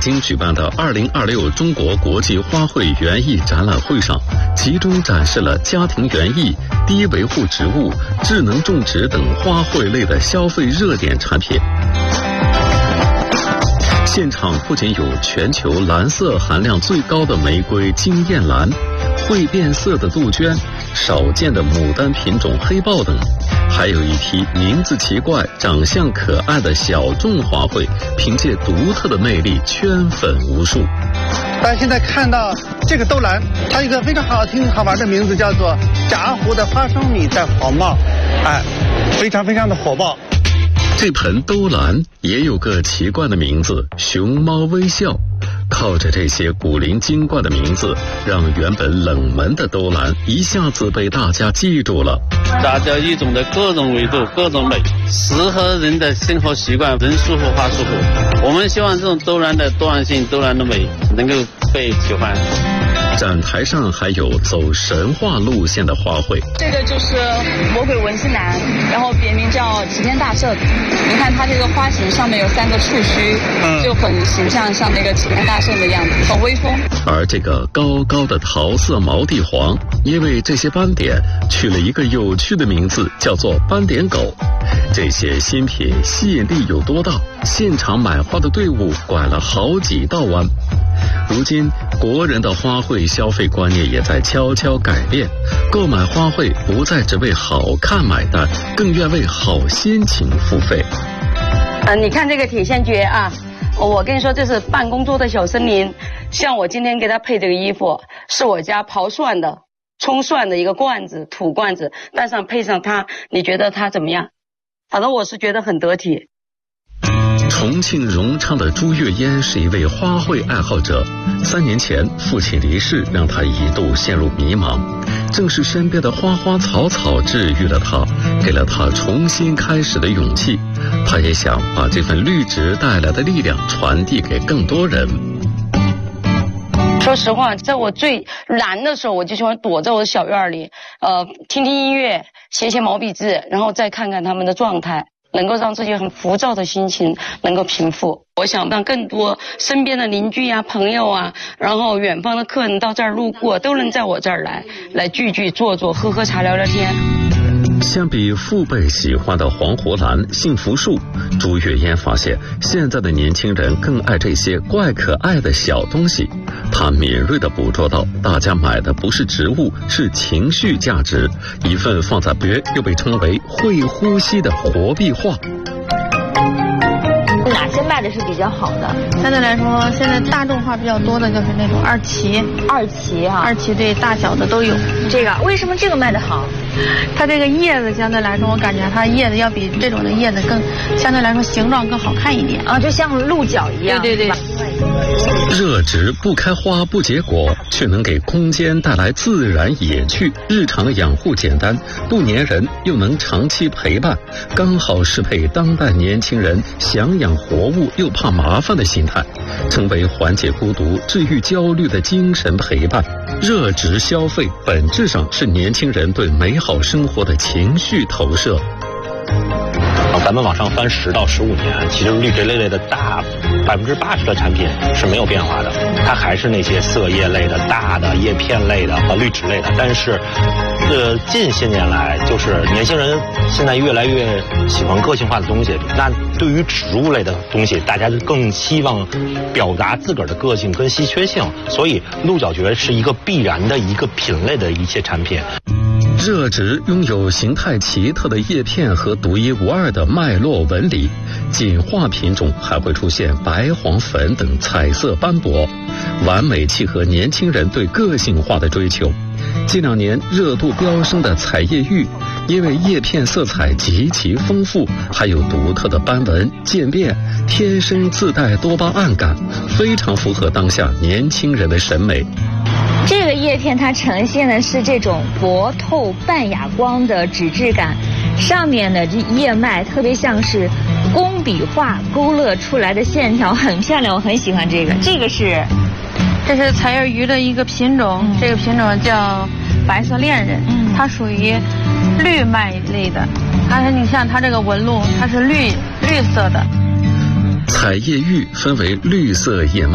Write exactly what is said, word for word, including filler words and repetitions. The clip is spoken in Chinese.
京举办的二零二六中国国际花卉园艺展览会上，集中展示了家庭园艺、低维护植物、智能种植等花卉类的消费热点产品。现场不仅有全球蓝色含量最高的玫瑰金燕兰、会变色的杜鹃、少见的牡丹品种黑豹等，还有一批名字奇怪、长相可爱的小众花卉，凭借独特的魅力圈粉无数。 大家现在看到这个兜兰，它有一个非常好听好玩的名字，叫做炸糊的花生米在黄帽，哎，非常非常的火爆。 这盆兜兰也有个奇怪的名字，熊猫微笑。靠着这些古灵精怪的名字，让原本冷门的兜兰一下子被大家记住了。 大家一种的各种维度、各种美，适合人的生活习惯，人舒服花舒服。我们希望这种兜兰的多样性、兜兰的美能够被喜欢。 展台上还有走神话路线的花卉， 这个就是魔鬼文心兰，然后别名叫齐天大圣。你看它这个花型上面有三个触须，就很形象，像那个齐天大圣的样子，很威风。 而这个高高的桃色毛地黄，因为这些斑点取了一个有趣的名字，叫做斑点狗。这些新品吸引力有多大？现场买花的队伍拐了好几道弯。如今国人的花卉消费观念也在悄悄改变，购买花卉不再只为好看买单，更愿为好心情付费。 呃，你看这个铁线蕨啊，我跟你说这是办公桌的小森林。像我今天给他配这个衣服，是我家刨蒜的、葱蒜的一个罐子，土罐子，但上配上它，你觉得它怎么样？反正我是觉得很得体。 重庆荣昌的朱月嫣是一位花卉爱好者。三年前父亲离世，让他一度陷入迷茫，正是身边的花花草草治愈了他，给了他重新开始的勇气。他也想把这份绿植带来的力量传递给更多人。 说实话，在我最难的时候，我就喜欢躲在我的小院里，呃，听听音乐，写写毛笔字，然后再看看他们的状态，能够让自己很浮躁的心情能够平复。我想让更多身边的邻居啊、朋友啊，然后远方的客人到这儿路过，都能在我这儿来，来聚聚坐坐，喝喝茶聊聊天。 相比父辈喜欢的黄胡兰、幸福树，朱月嫣发现现在的年轻人更爱这些怪可爱的小东西。她敏锐地捕捉到大家买的不是植物，是情绪价值，一份放在别又被称为会呼吸的活壁画。 哪些卖的是比较好的？ 相对来说，现在大众化比较多的就是那种二旗， 二旗哈、啊， 二旗对，大小的都有。 这个为什么这个卖的好？ 它这个叶子相对来说，我感觉它叶子要比这种的叶子更，相对来说形状更好看一点啊，就像鹿角一样。 对对对。 热植不开花不结果，却能给空间带来自然野趣，日常养护简单，不粘人，又能长期陪伴，刚好适配当代年轻人想养活物又怕麻烦的心态，成为缓解孤独、治愈焦虑的精神陪伴。热植消费本质上是年轻人对美好生活的情绪投射。 咱们往上翻十到十五年，其实绿植类类的大百分之八十的产品是没有变化的，它还是那些色叶类的、大的叶片类的和绿植类的。但是，呃，近些年来，就是年轻人现在越来越喜欢个性化的东西。那对于植物类的东西，大家更希望表达自个儿的个性跟稀缺性，所以鹿角蕨是一个必然的一个品类的一些产品。 热植拥有形态奇特的叶片和独一无二的脉络纹理，进化品种还会出现白、黄、粉等彩色斑驳，完美契合年轻人对个性化的追求。近两年热度飙升的彩叶玉，因为叶片色彩极其丰富，还有独特的斑纹渐变，天生自带多巴胺感，非常符合当下年轻人的审美。 这个叶片它呈现的是这种薄透半哑光的纸质感，上面的这叶脉特别像是工笔画勾勒出来的线条，很漂亮，我很喜欢这个。这个是， 这是彩叶鱼的一个品种，嗯、这个品种叫白色恋人，嗯、它属于绿脉类的。它你像它这个纹路，它是绿绿色的。 彩叶玉分为绿色叶脉、